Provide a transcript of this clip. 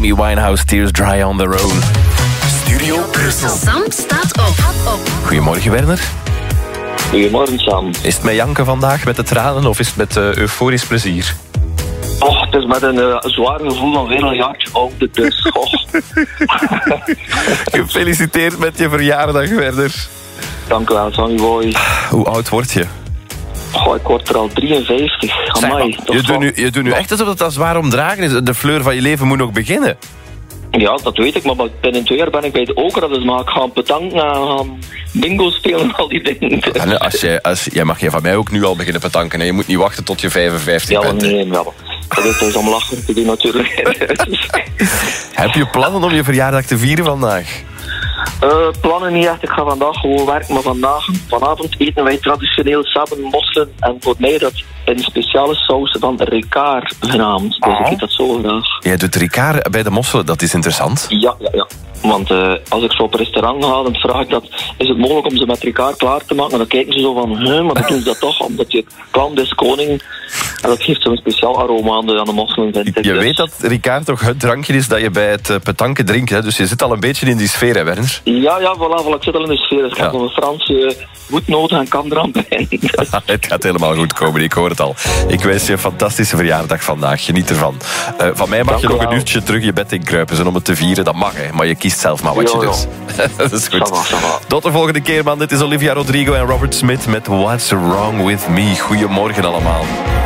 Amy Winehouse, Tears Dry on Their Own. Studio Brussel. Sam staat op. Goedemorgen, Werner. Goedemorgen, Sam. Is het met janken vandaag, met de tranen, of is het met euforisch plezier? Oh, het is met een zwaar gevoel van weer een jaartje ouder, dus. Oh. Gefeliciteerd met je verjaardag, Werner. Dank u wel, Sammy boy. Hoe oud word je? Oh, ik word er al 53. Amai, Je doet nu echt alsof dat zwaar omdragen is. De fleur van je leven moet nog beginnen. Ja, dat weet ik, maar binnen 2 jaar ben ik bij de oker, dus maar ik ga petank gaan bingo spelen en al die dingen. Jij mag je van mij ook nu al beginnen petanken. Hè? Je moet niet wachten tot je 55 bent. Nee, dat is om lachen te doen natuurlijk. Heb je plannen om je verjaardag te vieren vandaag? Plannen niet echt. Ik ga vandaag gewoon werken, maar vanavond eten wij traditioneel samen mosselen. En voor mij dat een speciale saus van Ricard genaamd. Dus ik eet dat zo graag. Jij doet Ricard bij de mosselen, dat is interessant. Ja. Want als ik zo op een restaurant ga, dan vraag ik dat, is het mogelijk om ze met Ricard klaar te maken? En dan kijken ze zo van, maar dan doen ze dat toch, omdat je klant is koning. En dat geeft zo'n speciaal aroma aan de mosselen, vind ik. Je weet dat Ricard toch het drankje is dat je bij het petanken drinkt, hè? Dus je zit al een beetje in die sfeer, hè, Werner? Ja, voilà, ik zit al in de sfeer. Dus ik heb nog een Franse voetnoten en kan er aan bij. Het gaat helemaal goed komen, ik hoor het al. Ik wens je een fantastische verjaardag vandaag, geniet ervan. Van mij mag je nog een uurtje terug je bed in kruipen, en om het te vieren, dat mag, hè. Maar je kiest zelf maar wat je doet. Dat is goed. Tot de volgende keer, man. Dit is Olivia Rodrigo en Robert Smith met What's Wrong With Me. Goedemorgen allemaal.